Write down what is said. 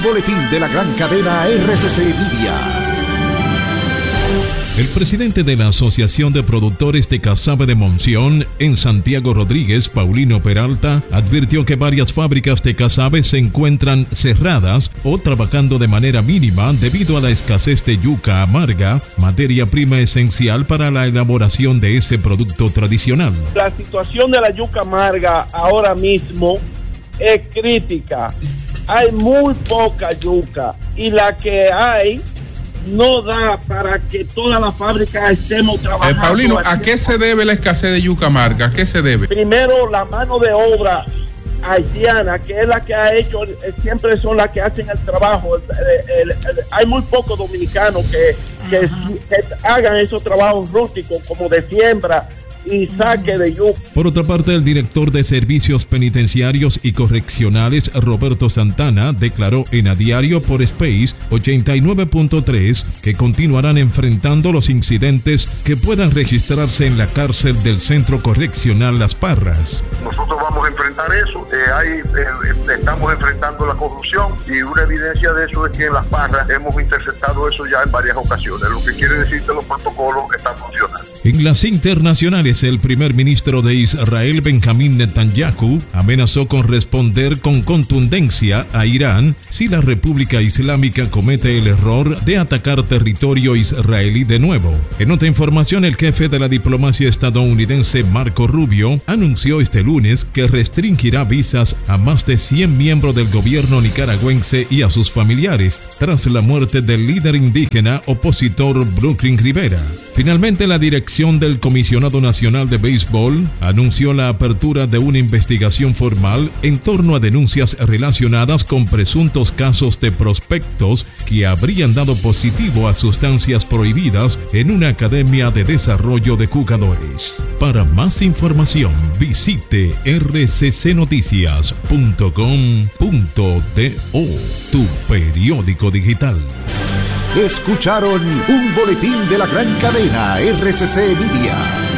Boletín de la gran cadena RCC Media. El presidente de la Asociación de Productores de Casabe de Monción en Santiago Rodríguez, Paulino Peralta, advirtió que varias fábricas de casabe se encuentran cerradas o trabajando de manera mínima debido a la escasez de yuca amarga, materia prima esencial para la elaboración de ese producto tradicional. La situación de la yuca amarga ahora mismo es crítica. Hay muy poca yuca y la que hay no da para que todas las fábricas estemos trabajando. Paulino, ¿a qué se debe la escasez de yuca amarga? ¿A qué se debe? Primero, la mano de obra haitiana, que es la que ha hecho, siempre son las que hacen el trabajo. Hay muy pocos dominicanos que hagan esos trabajos rústicos como de siembra y saque de yuca. Por otra parte, el director de Servicios Penitenciarios y Correccionales, Roberto Santana, declaró en A Diario por Space 89.3 que continuarán enfrentando los incidentes que puedan registrarse en la cárcel del Centro Correccional Las Parras. Nosotros vamos a enfrentar eso. Estamos enfrentando la corrupción y una evidencia de eso es que en Las Parras hemos interceptado eso ya en varias ocasiones, lo que quiere decir que los protocolos están funcionando. En las internacionales, el primer ministro de Israel, Benjamín Netanyahu, amenazó con responder con contundencia a Irán si la República Islámica comete el error de atacar territorio israelí de nuevo. En otra información, el jefe de la diplomacia estadounidense, Marco Rubio, anunció este lunes que restringirá visas a más de 100 miembros del gobierno nicaragüense y a sus familiares tras la muerte del líder indígena opositor Brooklyn Rivera. Finalmente, la dirección del Comisionado Nacional de Béisbol anunció la apertura de una investigación formal en torno a denuncias relacionadas con presuntos casos de prospectos que habrían dado positivo a sustancias prohibidas en una academia de desarrollo de jugadores. Para más información, visite rccnoticias.com.do, tu periódico digital. Escucharon un boletín de la gran cadena RCC Media.